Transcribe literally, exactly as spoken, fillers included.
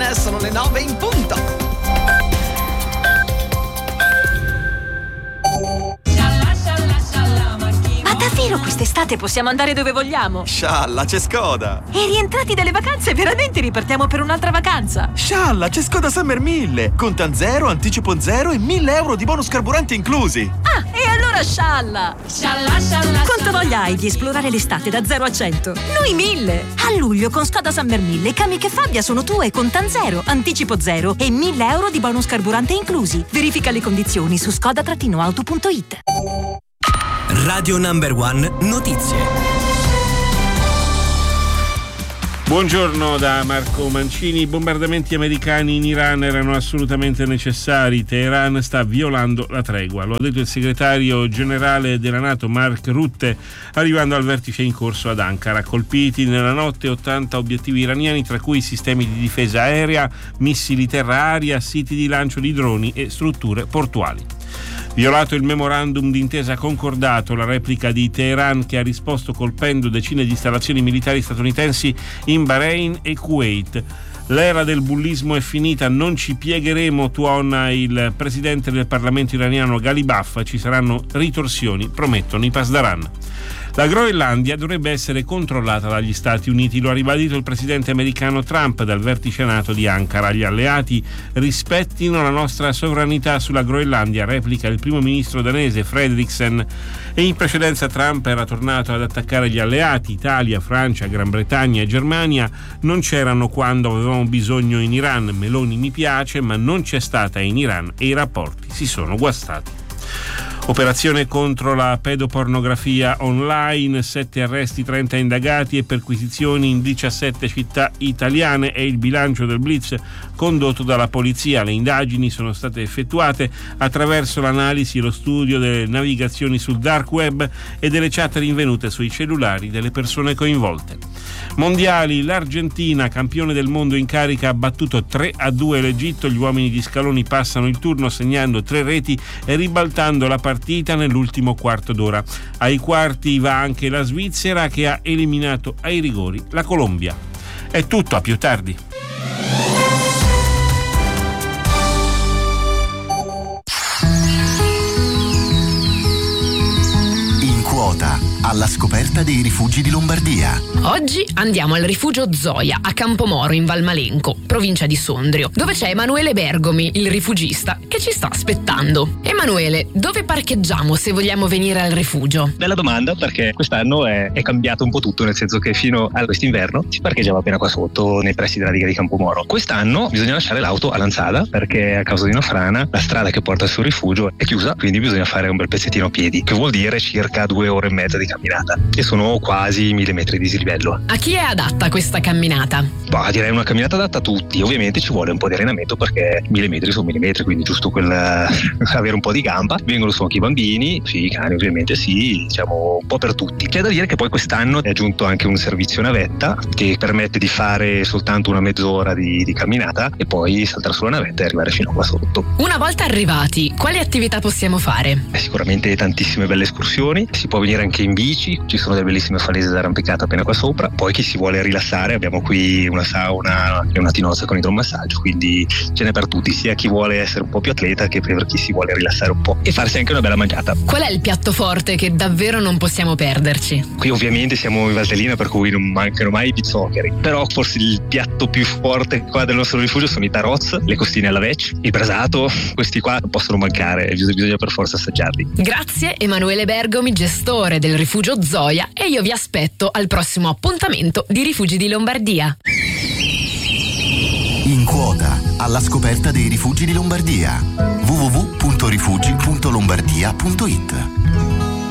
sono le nove in punto. Ma davvero quest'estate possiamo andare dove vogliamo? Scialla, c'è Skoda! E rientrati dalle vacanze veramente ripartiamo per un'altra vacanza? Scialla, c'è Skoda Summer mille! Contan zero, anticipo zero e mille euro di bonus carburante inclusi! Ah, e allora scialla! Scialla, scialla, Quanta voglia hai di esplorare l'estate da zero a cento? Noi mille! A luglio con Skoda Summer mille, Kamiq e Fabia sono tue con Contan zero, anticipo zero e mille euro di bonus carburante inclusi. Verifica le condizioni su skoda auto punto it. Radio Number One Notizie. Buongiorno da Marco Mancini. I bombardamenti americani in Iran erano assolutamente necessari. Teheran sta violando la tregua. Lo ha detto il segretario generale della NATO Mark Rutte arrivando al vertice in corso ad Ankara. Colpiti nella notte ottanta obiettivi iraniani, tra cui sistemi di difesa aerea, missili terra-aria, siti di lancio di droni e strutture portuali. Violato il memorandum d'intesa concordato, la replica di Teheran che ha risposto colpendo decine di installazioni militari statunitensi in Bahrain e Kuwait. L'era del bullismo è finita, non ci piegheremo, tuona il presidente del Parlamento iraniano Ghalibaf. Ci saranno ritorsioni, promettono i Pasdaran. La Groenlandia dovrebbe essere controllata dagli Stati Uniti, lo ha ribadito il presidente americano Trump dal vertice NATO di Ankara. Gli alleati rispettino la nostra sovranità sulla Groenlandia, replica il primo ministro danese Frederiksen. E in precedenza Trump era tornato ad attaccare gli alleati. Italia, Francia, Gran Bretagna e Germania non c'erano quando avevamo bisogno in Iran. Meloni mi piace, ma non c'è stata in Iran e i rapporti si sono guastati. Operazione contro la pedopornografia online, sette arresti, trenta indagati e perquisizioni in diciassette città italiane è il bilancio del blitz condotto dalla polizia. Le indagini sono state effettuate attraverso l'analisi e lo studio delle navigazioni sul dark web e delle chat rinvenute sui cellulari delle persone coinvolte. Mondiali, l'Argentina, campione del mondo in carica, ha battuto tre a due l'Egitto. Gli uomini di Scaloni passano il turno segnando tre reti e ribaltando la partita nell'ultimo quarto d'ora. Ai quarti va anche la Svizzera che ha eliminato ai rigori la Colombia. È tutto, a più tardi. In quota alla scoperta dei rifugi di Lombardia. Oggi andiamo al rifugio Zoia a Campomoro in Valmalenco, provincia di Sondrio, dove c'è Emanuele Bergomi, il rifugista, che ci sta aspettando. Emanuele, dove parcheggiamo se vogliamo venire al rifugio? Bella domanda, perché quest'anno è, è cambiato un po' tutto, nel senso che fino a quest'inverno si parcheggiava appena qua sotto, nei pressi della diga di Campomoro. Quest'anno bisogna lasciare l'auto a Lanzada, perché a causa di una frana la strada che porta sul rifugio è chiusa, quindi bisogna fare un bel pezzettino a piedi, che vuol dire circa due ore e mezza di camminata, e sono quasi mille metri di dislivello. A chi è adatta questa camminata? Bah, direi una camminata adatta a tutti. Ovviamente ci vuole un po' di allenamento, perché mille metri sono mille metri, quindi giusto quel avere un po' di gamba. Vengono su anche i bambini, sì, i cani ovviamente sì, diciamo un po' per tutti. C'è da dire che poi quest'anno è aggiunto anche un servizio navetta che permette di fare soltanto una mezz'ora di, di camminata e poi saltare sulla navetta e arrivare fino a qua sotto. Una volta arrivati, quali attività possiamo fare? Eh, sicuramente tantissime belle escursioni, si può venire anche in bici, ci sono delle bellissime falese d'arrampicata appena qua sopra. Poi chi si vuole rilassare abbiamo qui una sauna e una tinozza con idromassaggio, quindi ce n'è per tutti, sia chi vuole essere un po' più atleta che per chi si vuole rilassare un po' e farsi anche una bella mangiata. Qual è il piatto forte che davvero non possiamo perderci? Qui ovviamente siamo in Valtellina, per cui non mancano mai i pizzoccheri, però forse il piatto più forte qua del nostro rifugio sono i taroz, le costine alla vec, il brasato. Questi qua non possono mancare, bisogna per forza assaggiarli. Grazie Emanuele Bergomi, gestore del rifugio Zoia, e io vi aspetto al prossimo appuntamento di Rifugi di Lombardia. In quota alla scoperta dei rifugi di Lombardia. w w w punto rifugi punto lombardia punto it